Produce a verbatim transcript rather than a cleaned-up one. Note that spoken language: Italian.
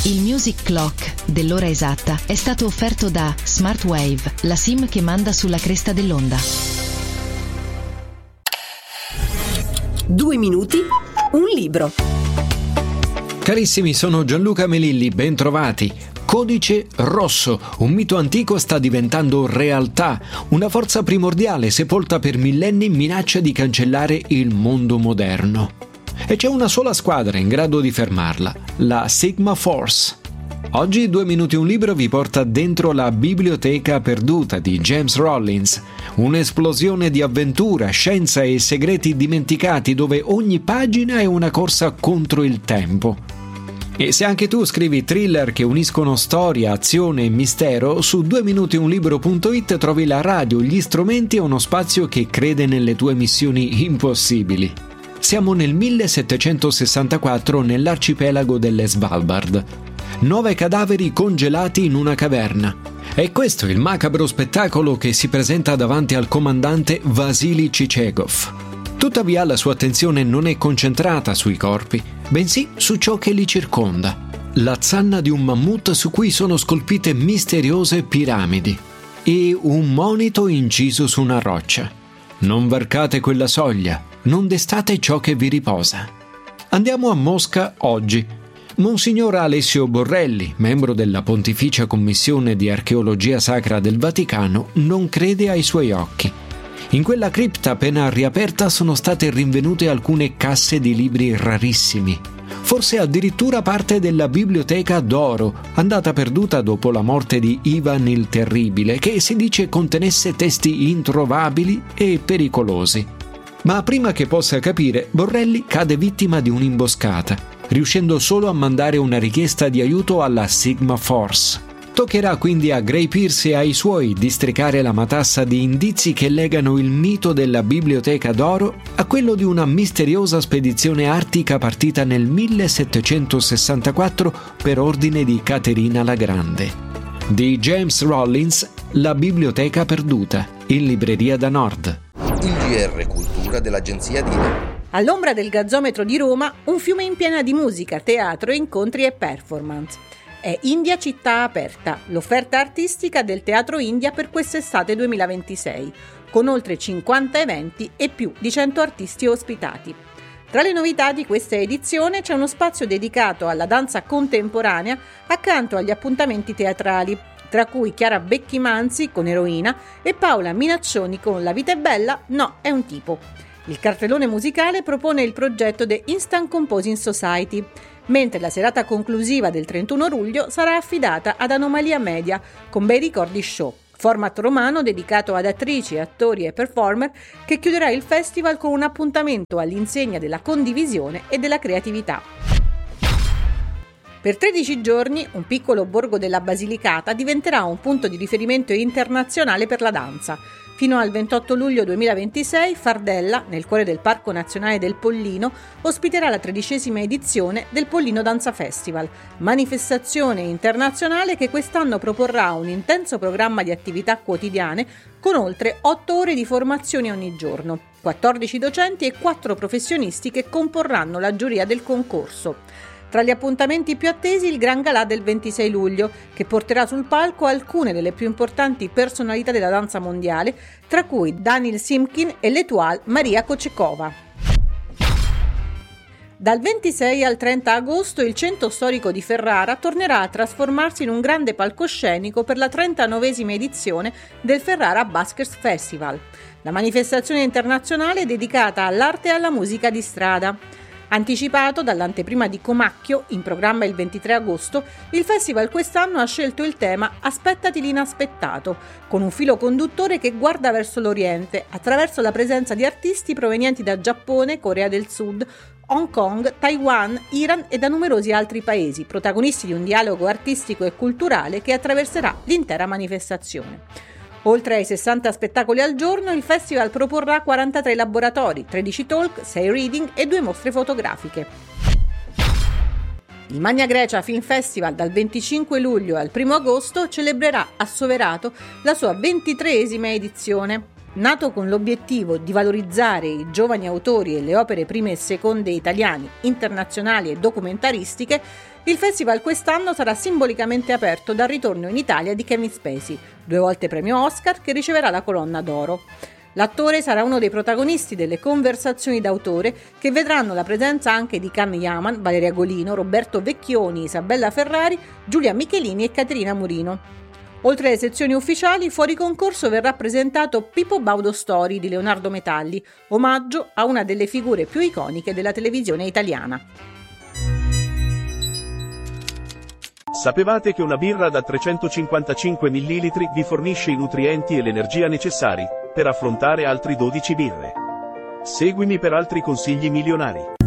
Il Music Clock dell'ora esatta è stato offerto da Smartwave, la SIM che manda sulla cresta dell'onda. Due minuti, un libro. Carissimi, sono Gianluca Melilli, bentrovati. Codice rosso, un mito antico sta diventando realtà. Una forza primordiale sepolta per millenni minaccia di cancellare il mondo moderno. E c'è una sola squadra in grado di fermarla, la Sigma Force. Oggi Due minuti un libro vi porta dentro la biblioteca perduta di James Rollins, un'esplosione di avventura, scienza e segreti dimenticati dove ogni pagina è una corsa contro il tempo. E se anche tu scrivi thriller che uniscono storia, azione e mistero, su due minuti un libro punto it trovi la radio, gli strumenti e uno spazio che crede nelle tue missioni impossibili. Siamo nel millesettecentosessantaquattro nell'arcipelago delle Svalbard. Nove cadaveri congelati in una caverna. È questo il macabro spettacolo che si presenta davanti al comandante Vasily Chichegov. Tuttavia la sua attenzione non è concentrata sui corpi, bensì su ciò che li circonda. La zanna di un mammut su cui sono scolpite misteriose piramidi e un monito inciso su una roccia. Non varcate quella soglia, non destate ciò che vi riposa. Andiamo a Mosca oggi. Monsignor Alessio Borrelli, membro della Pontificia Commissione di Archeologia Sacra del Vaticano, non crede ai suoi occhi. In quella cripta appena riaperta sono state rinvenute alcune casse di libri rarissimi, forse addirittura parte della biblioteca d'oro, andata perduta dopo la morte di Ivan il Terribile, che si dice contenesse testi introvabili e pericolosi. Ma prima che possa capire, Borrelli cade vittima di un'imboscata, riuscendo solo a mandare una richiesta di aiuto alla Sigma Force. Toccherà quindi a Gray Pierce e ai suoi districare la matassa di indizi che legano il mito della biblioteca d'oro a quello di una misteriosa spedizione artica partita nel millesettecentosessantaquattro per ordine di Caterina la Grande. Di James Rollins, La biblioteca perduta, in libreria da Nord. Il G R Cultura dell'agenzia Dina. All'ombra del gazzometro di Roma, un fiume in piena di musica, teatro, incontri e performance. È India Città Aperta, l'offerta artistica del Teatro India per quest'estate duemilaventisei, con oltre cinquanta eventi e più di cento artisti ospitati. Tra le novità di questa edizione c'è uno spazio dedicato alla danza contemporanea accanto agli appuntamenti teatrali, tra cui Chiara Becchimanzi con Eroina e Paola Minaccioni con La vita è bella, no, è un tipo. Il cartellone musicale propone il progetto The Instant Composing Society, mentre la serata conclusiva del trentuno luglio sarà affidata ad Anomalia Media con Bei Ricordi Show, format romano dedicato ad attrici, attori e performer che chiuderà il festival con un appuntamento all'insegna della condivisione e della creatività. Per tredici giorni, un piccolo borgo della Basilicata diventerà un punto di riferimento internazionale per la danza. Fino al ventotto luglio duemilaventisei, Fardella, nel cuore del Parco Nazionale del Pollino, ospiterà la tredicesima edizione del Pollino Danza Festival, manifestazione internazionale che quest'anno proporrà un intenso programma di attività quotidiane con oltre otto ore di formazione ogni giorno, quattordici docenti e quattro professionisti che comporranno la giuria del concorso. Tra gli appuntamenti più attesi il Gran Galà del ventisei luglio, che porterà sul palco alcune delle più importanti personalità della danza mondiale, tra cui Daniil Simkin e l'Etoile Maria Kocekova. Dal ventisei al trenta agosto il centro storico di Ferrara tornerà a trasformarsi in un grande palcoscenico per la trentanovesima edizione del Ferrara Buskers Festival, la manifestazione internazionale dedicata all'arte e alla musica di strada. Anticipato dall'anteprima di Comacchio, in programma il ventitré agosto, il festival quest'anno ha scelto il tema Aspettati l'inaspettato, con un filo conduttore che guarda verso l'Oriente, attraverso la presenza di artisti provenienti da Giappone, Corea del Sud, Hong Kong, Taiwan, Iran e da numerosi altri paesi, protagonisti di un dialogo artistico e culturale che attraverserà l'intera manifestazione. Oltre ai sessanta spettacoli al giorno, il festival proporrà quarantatré laboratori, tredici talk, sei reading e due mostre fotografiche. Il Magna Grecia Film Festival dal venticinque luglio al primo agosto celebrerà a Soverato la sua ventitreesima edizione. Nato con l'obiettivo di valorizzare i giovani autori e le opere prime e seconde italiane, internazionali e documentaristiche, il festival quest'anno sarà simbolicamente aperto dal ritorno in Italia di Kevin Spacey, due volte premio Oscar, che riceverà la Colonna d'Oro. L'attore sarà uno dei protagonisti delle conversazioni d'autore, che vedranno la presenza anche di Can Yaman, Valeria Golino, Roberto Vecchioni, Isabella Ferrari, Giulia Michelini e Caterina Murino. Oltre alle sezioni ufficiali, fuori concorso verrà presentato Pippo Baudo Story di Leonardo Metalli, omaggio a una delle figure più iconiche della televisione italiana. Sapevate che una birra da trecentocinquantacinque millilitri vi fornisce i nutrienti e l'energia necessari per affrontare altri dodici birre? Seguimi per altri consigli milionari.